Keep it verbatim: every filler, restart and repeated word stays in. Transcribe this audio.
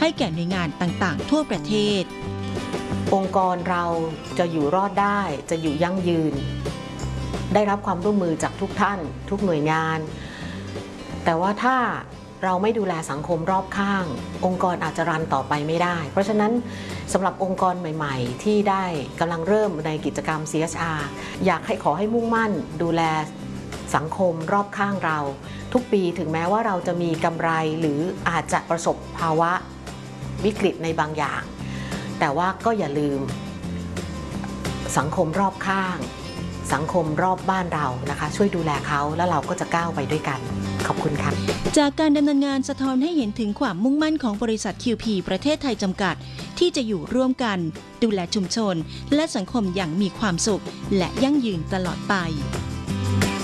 ให้แก่หน่วยงานต่างๆทั่วประเทศองค์กรเราจะอยู่รอดได้จะอยู่ยั่งยืนได้รับความร่วมมือจากทุกท่านทุกหน่วยงานแต่ว่าถ้าเราไม่ดูแลสังคมรอบข้างองค์กรอาจจะรันต่อไปไม่ได้เพราะฉะนั้นสำหรับองค์กรใหม่ๆที่ได้กำลังเริ่มในกิจกรรม ซี เอส อาร์ อยากให้ขอให้มุ่งมั่นดูแลสังคมรอบข้างเราทุกปีถึงแม้ว่าเราจะมีกำไรหรืออาจจะประสบภาวะวิกฤตในบางอย่างแต่ว่าก็อย่าลืมสังคมรอบข้างสังคมรอบบ้านเรานะคะช่วยดูแลเขาแล้วเราก็จะก้าวไปด้วยกันขอบคุณค่ะจากการดำเนินงานสะท้อนให้เห็นถึงความมุ่งมั่นของบริษัท คิว พี ประเทศไทยจำกัดที่จะอยู่ร่วมกันดูแลชุมชนและสังคมอย่างมีความสุขและยั่งยืนตลอดไป